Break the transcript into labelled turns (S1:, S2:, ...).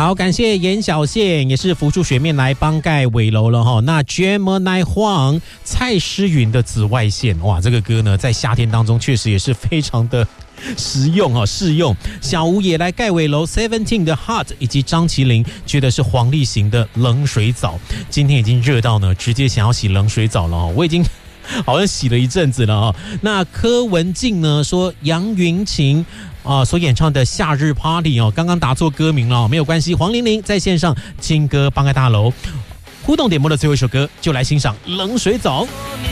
S1: 好，感谢严小宪，也是浮出水面来帮盖尾楼了哈。那 Gemini Huang 蔡诗芸的紫外线，哇，这个歌呢在夏天当中确实也是非常的实用哈，适用。小吴也来盖尾楼 ，Seventeen 的 Hot 以及张麒麟觉得是黄立行的冷水澡。今天已经热到呢，直接想要洗冷水澡了哈，我已经好像洗了一阵子了哈。那柯文静呢说杨云晴所演唱的夏日 Party 刚刚打错歌名了，没有关系。黄玲玲在线上金歌帮盖大楼互动点播的最后一首歌，就来欣赏冷水澡。